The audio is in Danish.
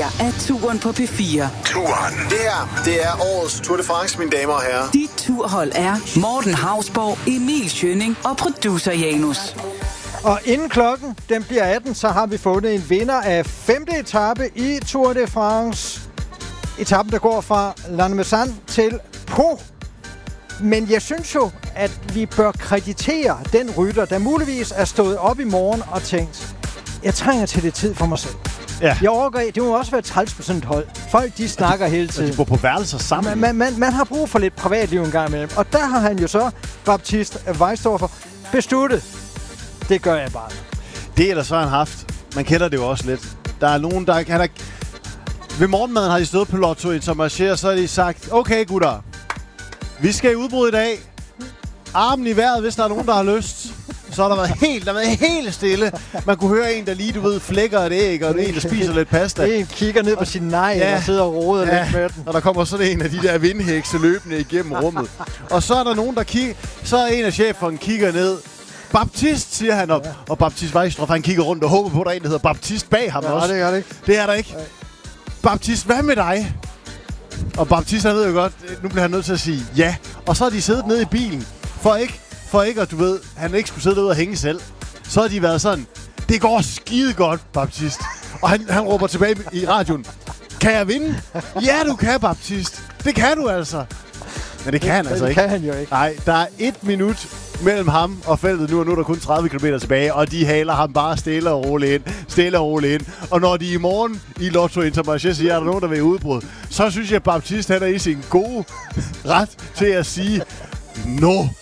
her er Turen på P4. Turen. Det her, det er årets Tour de France, mine damer og herrer. Dit turhold er Morten Hausborg, Emil Schønning og producer Janus. Og inden klokken den bliver 18, så har vi fundet en vinder af 5. etape i Tour de France. Etappen, der går fra Lannemezan til Pau. Men jeg synes jo, at vi bør kreditere den rytter, der muligvis er stået op i morgen og tænkt, jeg trænger til det tid for mig selv. Ja. Jeg overgår, det må også være 30% hold. Folk, de snakker hele tiden. De bor på værelser sammen. Man har brug for lidt privatliv en gang imellem. Og der har han jo så, Baptiste Weisdorfer, besluttet. Det gør jeg bare. Det eller så har han haft. Man kender det jo også lidt. Der er nogen, der kan... Ved morgenmaden har de stået på Lotto Intermarché, og så har de sagt, okay gutter, vi skal i udbrud i dag. Armen i vejret, hvis der er nogen, der har lyst. Så har der været helt stille. Man kunne høre en, der lige, du ved, flækker et æg, og en, der spiser lidt pasta. En kigger ned på sin nej, og sidder og roder lidt med den. Og der kommer sådan en af de der vindhekse løbende igennem rummet. Og så er der nogen, der kigger. Så er en af cheferne kigger ned. Baptiste, siger han op. Og Baptiste Weisdorfer, han kigger rundt og håber på, at der er en, der hedder Baptiste bag ham også. Det er det ikke. Det er der ikke. Baptiste, hvad med dig? Og Baptiste, han ved jo godt, nu bliver han nødt til at sige ja. Og så har de siddet nede i bilen, for ikke at du ved, han ikke skulle sidde derude og hænge selv. Så har de været sådan, det går skide godt, Baptiste. Og han råber tilbage i radioen, kan jeg vinde? Ja, du kan, Baptiste. Det kan du altså. Men det kan han altså ikke. Det kan han jo ikke. Nej, der er 1 minut mellem ham og feltet nu, og nu er der kun 30 km tilbage, og de haler ham bare stille og roligt ind. Og når de i morgen i Lotto Intermarché siger, at der er nogen, der vil i udbrud, så synes jeg, at Baptiste han er i sin gode ret til at sige, no.